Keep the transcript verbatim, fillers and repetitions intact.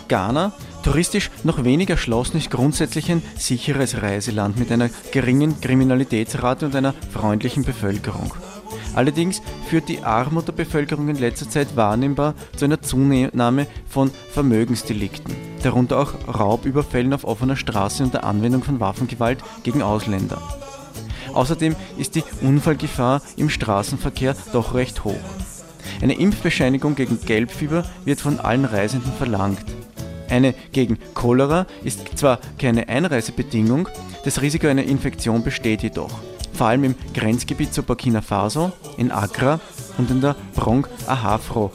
Ghana, touristisch noch wenig erschlossen, ist grundsätzlich ein sicheres Reiseland mit einer geringen Kriminalitätsrate und einer freundlichen Bevölkerung. Allerdings führt die Armut der Bevölkerung in letzter Zeit wahrnehmbar zu einer Zunahme von Vermögensdelikten, darunter auch Raubüberfällen auf offener Straße und der Anwendung von Waffengewalt gegen Ausländer. Außerdem ist die Unfallgefahr im Straßenverkehr doch recht hoch. Eine Impfbescheinigung gegen Gelbfieber wird von allen Reisenden verlangt. Eine gegen Cholera ist zwar keine Einreisebedingung, das Risiko einer Infektion besteht jedoch. Vor allem im Grenzgebiet zu Burkina Faso, in Accra und in der Brong Ahafro